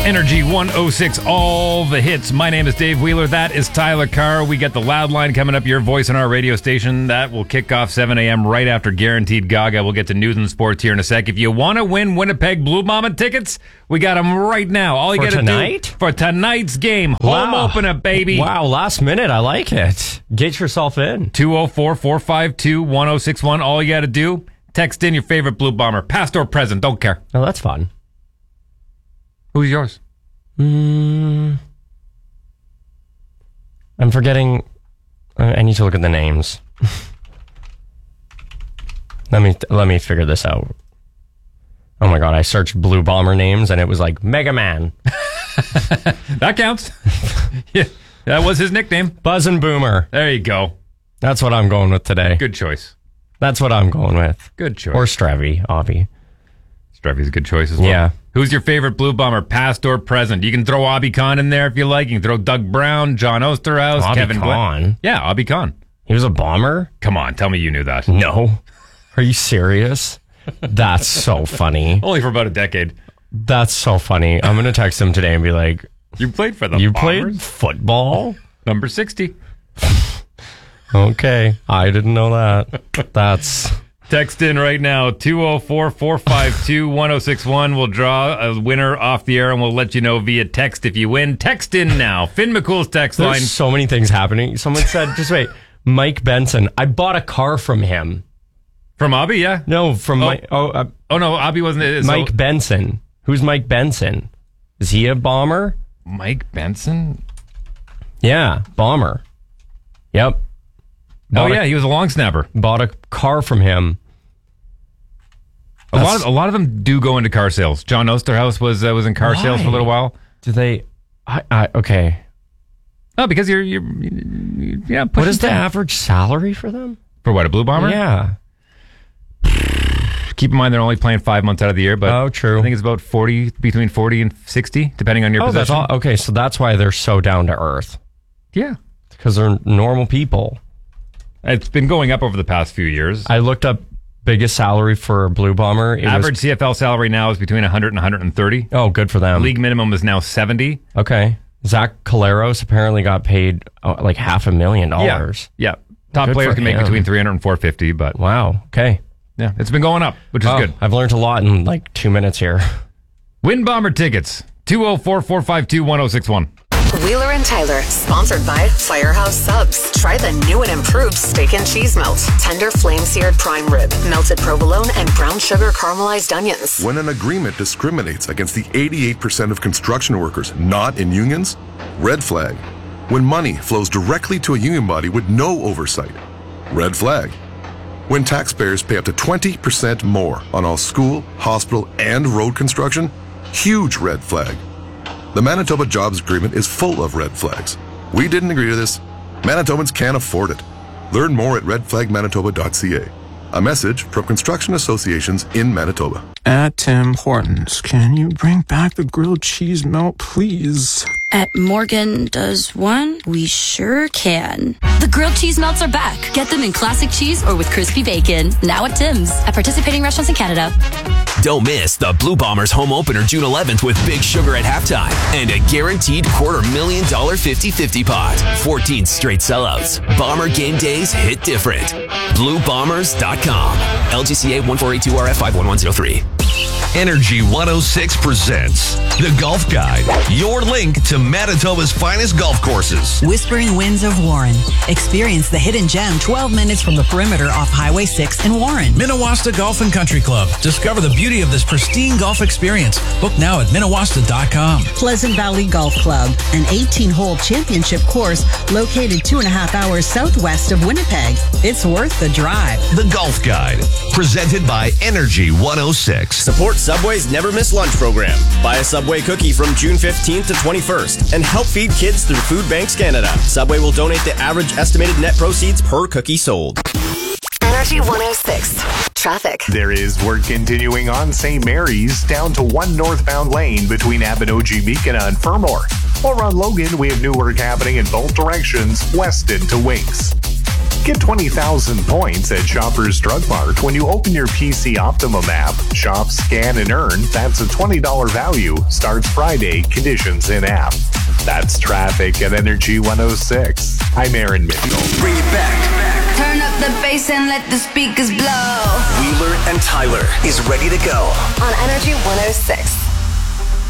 Energy 106, all the hits. My name is Dave Wheeler. That is Tyler Carr. We got the loud line coming up, your voice on our radio station. That will kick off 7 a.m. right after Guaranteed Gaga. We'll get to news and sports here in a sec. If you want to win Winnipeg Blue Bomber tickets, we got them right now. All you got to do for tonight's game. Home opener, baby. Wow, last minute. I like it. Get yourself in. 204-452-1061. All you got to do, text in your favorite Blue Bomber, past or present, don't care. Oh, that's fun. Who's yours? I'm forgetting. I need to look at the names. Let me figure this out. Oh my god! I searched Blue Bomber names and it was like Mega Man. That counts. Yeah, that was his nickname. Buzz and Boomer. There you go. That's what I'm going with today. Good choice. That's what I'm going with. Good choice. Or Strevy, Avi. Strevy's a good choice as well. Yeah. Who's your favorite Blue Bomber, past or present? You can throw Obby Khan in there if you like. You can throw Doug Brown, John Osterhaus, Kevin Glenn. Yeah, Obby Khan. He was a bomber? Come on, tell me you knew that. No. Are you serious? That's so funny. Only for about a decade. That's so funny. I'm going to text him today and be like, you played for the You Bombers? played football? Number 60. Okay. I didn't know that. That's... Text in right now, 204-452-1061. We'll draw a winner off the air, and we'll let you know via text if you win. Text in now. Finn McCool's text line. There's so many things happening. Someone said, just wait, Mike Benson. I bought a car from him. From Obby, yeah? No, from Mike. Oh, no, Obby wasn't. Mike Benson. Who's Mike Benson? Is he a bomber? Mike Benson? Yeah, bomber. Yep. He was a long snapper. Bought a car from him. A lot of them do go into car sales. John Osterhaus was in car sales for a little while. Do they? Okay. Oh, because you're what is the average salary for them? For what, a Blue Bomber? Yeah. Keep in mind they're only playing 5 months out of the year, but true. I think it's about between 40 and 60, depending on your position. That's all. Okay, so that's why they're so down to earth. Yeah, because they're normal people. It's been going up over the past few years. I looked up biggest salary for a Blue Bomber. Average CFL salary now is between 100 and 130. Oh, good for them. League minimum is now 70. Okay. Zach Caleros apparently got paid like $500,000. Yeah. Top Good players for can make him. between 300 and 450, but wow. Okay. Yeah, it's been going up, which is good. I've learned a lot in like 2 minutes here. Win Bomber tickets. 204-452-1061. Wheeler and Tyler, sponsored by Firehouse Subs. Try the new and improved steak and cheese melt. Tender flame-seared prime rib, melted provolone, and brown sugar caramelized onions. When an agreement discriminates against the 88% of construction workers not in unions, red flag. When money flows directly to a union body with no oversight, red flag. When taxpayers pay up to 20% more on all school, hospital, and road construction, huge red flag. The Manitoba Jobs Agreement is full of red flags. We didn't agree to this. Manitobans can't afford it. Learn more at redflagmanitoba.ca. A message from construction associations in Manitoba. At Tim Hortons, can you bring back the grilled cheese melt, please? At Morgan Does One, we sure can. The grilled cheese melts are back. Get them in classic cheese or with crispy bacon. Now at Tim's. At participating restaurants in Canada. Don't miss the Blue Bombers home opener June 11th with Big Sugar at halftime and a guaranteed $250,000 50-50 pot. 14 straight sellouts. Bomber game days hit different. BlueBombers.com. LGCA 1482RF 51103. Energy 106 presents The Golf Guide, your link to Manitoba's finest golf courses. Whispering Winds of Warren. Experience the hidden gem 12 minutes from the perimeter off Highway 6 in Warren. Minnewasta Golf and Country Club. Discover the beauty of this pristine golf experience. Book now at Minnewasta.com. Pleasant Valley Golf Club, an 18-hole championship course located 2.5 hours southwest of Winnipeg. It's worth the drive. The Golf Guide, presented by Energy 106. Support Subway's Never Miss Lunch program. Buy a Subway cookie from June 15th to 21st and help feed kids through Food Banks Canada. Subway will donate the average estimated net proceeds per cookie sold. Energy 106. Traffic. There is work continuing on St. Mary's down to one northbound lane between Abinogi-Meekina and Fermor. Or on Logan, we have new work happening in both directions west into Winks. Get 20,000 points at Shoppers Drug Mart when you open your PC Optimum app. Shop, scan, and earn. That's a $20 value. Starts Friday. Conditions in app. That's traffic at Energy 106. I'm Aaron Mitchell. Bring it back. Turn up the bass and let the speakers blow. Wheeler and Tyler is ready to go on Energy 106.